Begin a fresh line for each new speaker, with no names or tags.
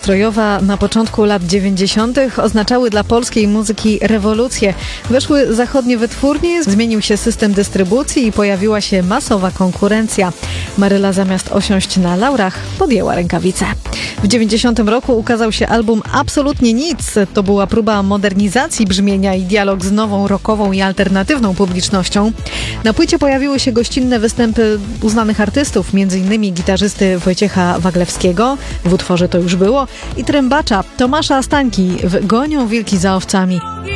ustrojowa na początku lat 90. oznaczały dla polskiej muzyki rewolucję. Weszły zachodnie wytwórnie, zmienił się system dystrybucji i pojawiła się masowa konkurencja. Maryla zamiast osiąść na laurach podjęła rękawice. W 90 roku ukazał się album Absolutnie Nic. To była próba modernizacji brzmienia i dialog z nową rockową i alternatywną publicznością. Na płycie pojawiły się gościnne występy uznanych artystów, m.in. gitarzysty Wojciecha Waglewskiego, w utworze To już było, i trębacza Tomasza Stańki w Gonią wilki za owcami.